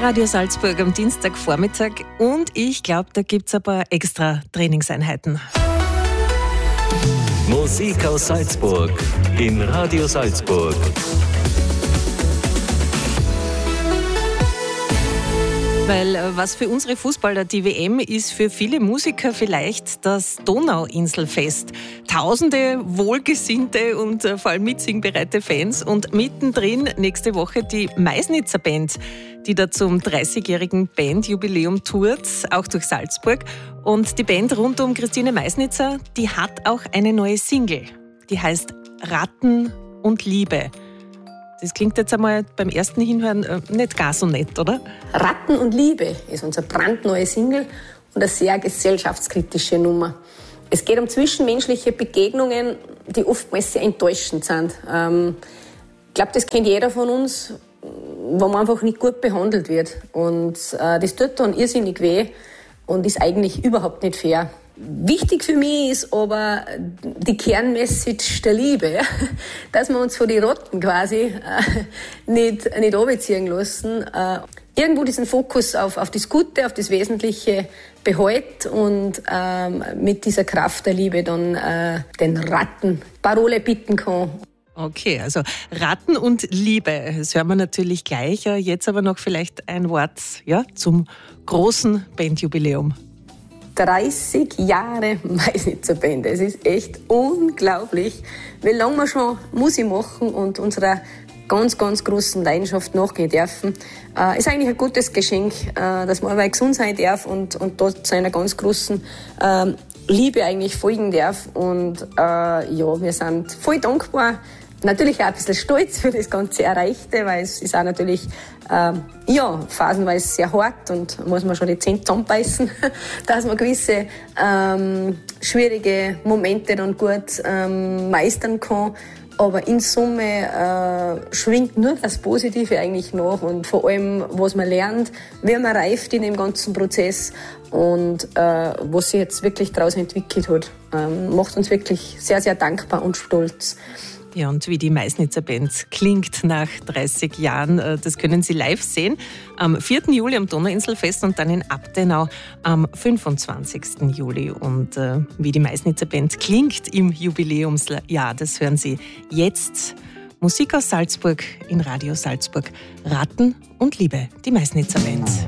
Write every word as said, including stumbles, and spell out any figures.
Radio Salzburg am Dienstagvormittag und ich glaube, da gibt es ein paar extra Trainingseinheiten. Musik aus Salzburg in Radio Salzburg. Weil was für unsere Fußballer die W M ist, für viele Musiker vielleicht das Donauinselfest. Tausende wohlgesinnte und vor allem mitsingbereite Fans und mittendrin nächste Woche die Meißnitzer Band, die da zum dreißigjährigen Bandjubiläum tourt, auch durch Salzburg. Und die Band rund um Christine Meißnitzer, die hat auch eine neue Single. Die heißt Ratten und Liebe. Das klingt jetzt einmal beim ersten Hinhören äh, nicht gar so nett, oder? Ratten und Liebe ist unser brandneue Single und eine sehr gesellschaftskritische Nummer. Es geht um zwischenmenschliche Begegnungen, die oftmals sehr enttäuschend sind. Ähm, ich glaube, das kennt jeder von uns, wo man einfach nicht gut behandelt wird. Und äh, das tut dann irrsinnig weh und ist eigentlich überhaupt nicht fair. Wichtig für mich ist aber die Kernmessage der Liebe, dass wir uns von den Ratten quasi äh, nicht, nicht runterziehen lassen. Äh, irgendwo diesen Fokus auf, auf das Gute, auf das Wesentliche behält und ähm, mit dieser Kraft der Liebe dann äh, den Ratten Parole bitten kann. Okay, also Ratten und Liebe, das hören wir natürlich gleich. Jetzt aber noch vielleicht ein Wort ja, zum großen Bandjubiläum. dreißig Jahre Meißnitzer Band. Es ist echt unglaublich, wie lange wir schon Musik machen und unserer ganz, ganz großen Leidenschaft nachgehen dürfen. Äh, ist eigentlich ein gutes Geschenk, äh, dass man aber gesund sein darf und, und dort seiner ganz großen äh, Liebe eigentlich folgen darf. Und äh, ja, wir sind voll dankbar. Natürlich auch ein bisschen stolz für das ganze Erreichte, weil es ist auch natürlich ähm, ja, phasenweise sehr hart und muss man schon die Zähne zusammenbeißen, dass man gewisse ähm, schwierige Momente dann gut ähm, meistern kann. Aber in Summe äh, schwingt nur das Positive eigentlich nach und vor allem, was man lernt, wie man reift in dem ganzen Prozess und äh, was sich jetzt wirklich daraus entwickelt hat, ähm, macht uns wirklich sehr, sehr dankbar und stolz. Ja, und wie die Meißnitzer Band klingt nach dreißig Jahren, das können Sie live sehen. Am vierten Juli am Donauinselfest und dann in Abtenau am fünfundzwanzigsten Juli. Und äh, wie die Meißnitzer Band klingt im Jubiläumsjahr, das hören Sie jetzt. Musik aus Salzburg in Radio Salzburg. Ratten und Liebe, die Meißnitzer Band.